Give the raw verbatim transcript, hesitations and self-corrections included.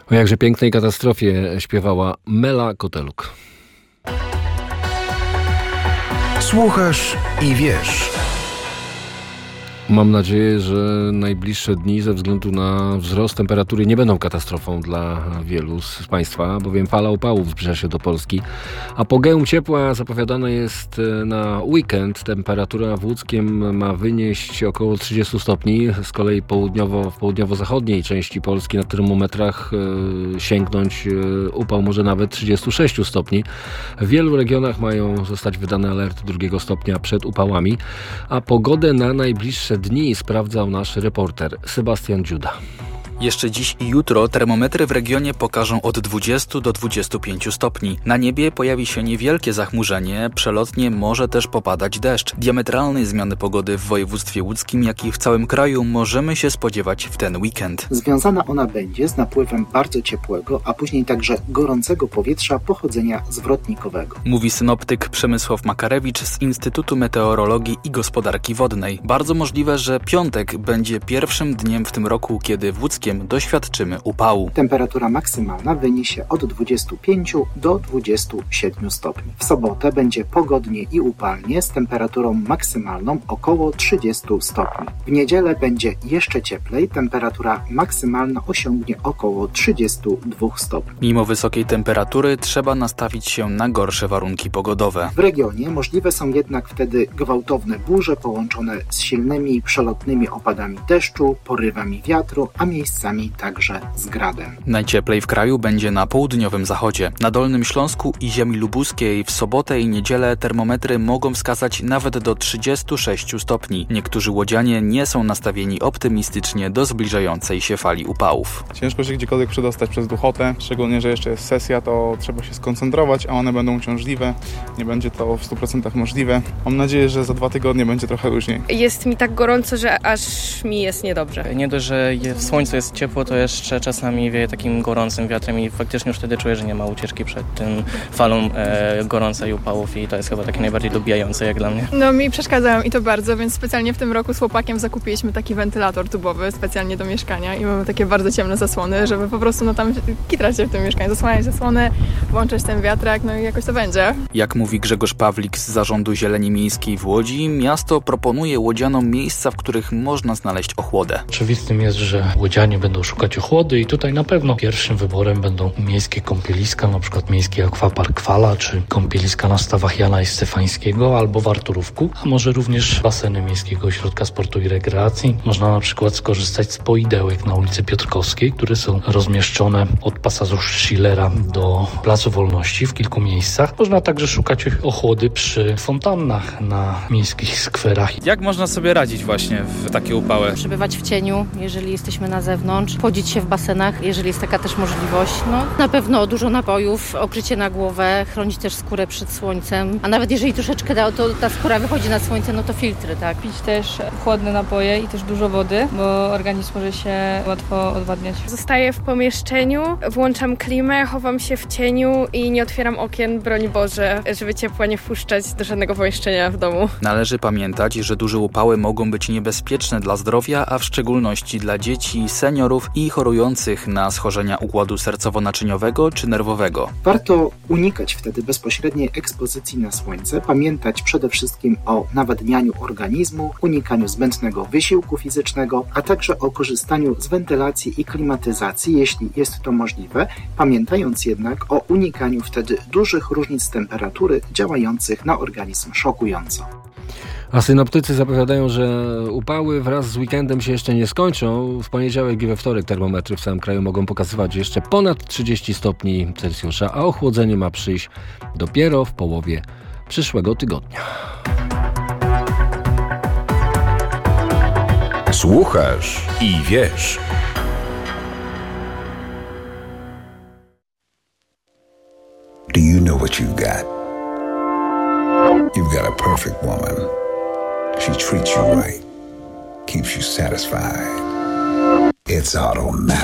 O jakże pięknej katastrofie śpiewała Mela Koteluk. Słuchasz i wiesz. Mam nadzieję, że najbliższe dni ze względu na wzrost temperatury nie będą katastrofą dla wielu z Państwa, bowiem fala upałów zbliża się do Polski. Apogeum ciepła zapowiadane jest na weekend. Temperatura w Łódzkiem ma wynieść około trzydzieści stopni. Z kolei południowo, w południowo-zachodniej części Polski na termometrach e, sięgnąć e, upał może nawet trzydzieści sześć stopni. W wielu regionach mają zostać wydane alerty drugiego stopnia przed upałami, a pogodę na najbliższe dni sprawdzał nasz reporter Sebastian Dziuda. Jeszcze dziś i jutro termometry w regionie pokażą od dwudziestu do dwudziestu pięciu stopni. Na niebie pojawi się niewielkie zachmurzenie, przelotnie może też popadać deszcz. Diametralnej zmiany pogody w województwie łódzkim, jak i w całym kraju możemy się spodziewać w ten weekend. Związana ona będzie z napływem bardzo ciepłego, a później także gorącego powietrza pochodzenia zwrotnikowego. Mówi synoptyk Przemysław Makarewicz z Instytutu Meteorologii i Gospodarki Wodnej. Bardzo możliwe, że piątek będzie pierwszym dniem w tym roku, kiedy w Łódzkiem doświadczymy upału. Temperatura maksymalna wyniesie od dwudziestu pięciu do dwudziestu siedmiu stopni. W sobotę będzie pogodnie i upalnie z temperaturą maksymalną około trzydziestu stopni. W niedzielę będzie jeszcze cieplej, temperatura maksymalna osiągnie około trzydziestu dwóch stopni. Mimo wysokiej temperatury trzeba nastawić się na gorsze warunki pogodowe. W regionie możliwe są jednak wtedy gwałtowne burze połączone z silnymi przelotnymi opadami deszczu, porywami wiatru, a miejscami także z gradem. Najcieplej w kraju będzie na południowym zachodzie. Na Dolnym Śląsku i ziemi lubuskiej w sobotę i niedzielę termometry mogą wskazać nawet do trzydziestu sześciu stopni. Niektórzy łodzianie nie są nastawieni optymistycznie do zbliżającej się fali upałów. Ciężko się gdziekolwiek przedostać przez duchotę, szczególnie, że jeszcze jest sesja, to trzeba się skoncentrować, a one będą uciążliwe. Nie będzie to w stu procentach możliwe. Mam nadzieję, że za dwa tygodnie będzie trochę różniej. Jest mi tak gorąco, że aż mi jest niedobrze. Nie dość, że w słońcu jest ciepło, to jeszcze czasami wieje takim gorącym wiatrem i faktycznie już wtedy czuję, że nie ma ucieczki przed tym falą e, gorąca i upałów i to jest chyba takie najbardziej dobijające jak dla mnie. No mi przeszkadzają i to bardzo, więc specjalnie w tym roku z chłopakiem zakupiliśmy taki wentylator tubowy specjalnie do mieszkania i mamy takie bardzo ciemne zasłony, żeby po prostu no tam kitrać się w tym mieszkaniu, zasłaniać zasłony, włączać ten wiatrak, no i jakoś to będzie. Jak mówi Grzegorz Pawlik z Zarządu Zieleni Miejskiej w Łodzi, miasto proponuje łodzianom miejsca, w których można znaleźć ochłodę. Oczywistym jest, że łodzianie będą szukać ochłody i tutaj na pewno pierwszym wyborem będą miejskie kąpieliska, na przykład miejski akwapark Fala, czy kąpieliska na stawach Jana i Stefańskiego albo w Arturówku, a może również baseny Miejskiego Ośrodka Sportu i Rekreacji. Można na przykład skorzystać z poidełek na ulicy Piotrkowskiej, które są rozmieszczone od pasażu Schillera do Placu Wolności w kilku miejscach. Można także szukać ochłody przy fontannach na miejskich skwerach. Jak można sobie radzić właśnie w takie upały? Przebywać w cieniu, jeżeli jesteśmy na zewnątrz, chodzić się w basenach, jeżeli jest taka też możliwość. No, na pewno dużo napojów, okrycie na głowę, chronić też skórę przed słońcem, a nawet jeżeli troszeczkę da, to ta skóra wychodzi na słońce, no to filtry, tak. Pić też chłodne napoje i też dużo wody, bo organizm może się łatwo odwadniać. Zostaję w pomieszczeniu, włączam klimę, chowam się w cieniu i nie otwieram okien, broń Boże, żeby ciepła nie wpuszczać do żadnego pomieszczenia w domu. Należy pamiętać, że duże upały mogą być niebezpieczne dla zdrowia, a w szczególności dla dzieci, seniorów i chorujących na schorzenia układu sercowo-naczyniowego czy nerwowego. Warto unikać wtedy bezpośredniej ekspozycji na słońce, pamiętać przede wszystkim o nawadnianiu organizmu, unikaniu zbędnego wysiłku fizycznego, a także o korzystaniu z wentylacji i klimatyzacji, jeśli jest to możliwe, pamiętając jednak o unikaniu wtedy dużych różnic temperatury działających na organizm szokująco. A synoptycy zapowiadają, że upały wraz z weekendem się jeszcze nie skończą. W poniedziałek i we wtorek termometry w całym kraju mogą pokazywać jeszcze ponad trzydzieści stopni Celsjusza, a ochłodzenie ma przyjść dopiero w połowie przyszłego tygodnia. Słuchasz i wiesz. Do you know what you've got? You've got a perfect woman. She treats you right, keeps you satisfied. It's automatic.